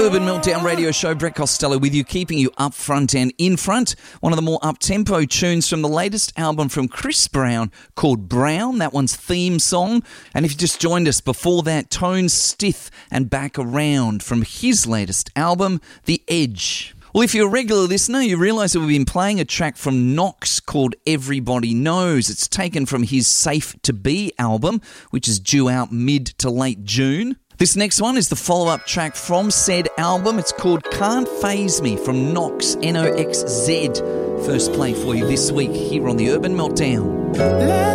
Urban Meltdown Radio Show, Brett Costello with you, keeping you up front and in front. One of the more up-tempo tunes from the latest album from Chris Brown called Brown, that one's theme song. And if you just joined us before that, Tone Stith and Back Around from his latest album, The Edge. Well, if you're a regular listener, you realise that we've been playing a track from Knox called Everybody Knows. It's taken from his Safe to Be album, which is due out mid to late June. This next one is the follow-up track from said album. It's called Can't Faze Me from Knox, N-O-X-Z. First play for you this week here on the Urban Meltdown.